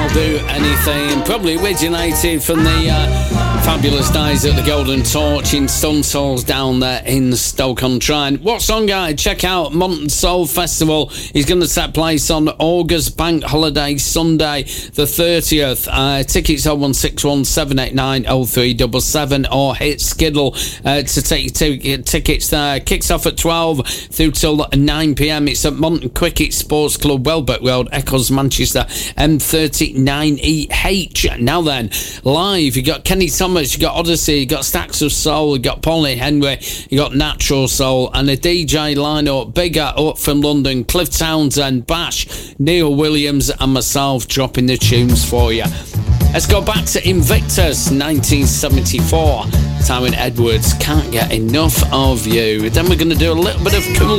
I'll Do Anything, probably originated from the fabulous days at the Golden Torch in Stunsalls down there in Stoke-on-Trent. What's on, guys? Check out Monton Soul Festival. He's going to take place on August Bank Holiday Sunday the 30th. Tickets 01617890377 or hit Skiddle to take tickets there. Kicks off at 12 through till 9pm. It's at Monton Cricket Sports Club, Welbeck Road, Eccles, Manchester, M39EH. Now then, live, you got Kenny Thomas, you got Odyssey, you got Stacks of Soul, you got Paulie Henry, you got Natural Soul, and a DJ lineup bigger up from London, Cliff Townsend, Bash, Neil Williams, and myself dropping the tunes for you. Let's go back to Invictus 1974. Tyrone Edwards, Can't Get Enough of You. Then we're going to do a little bit of cool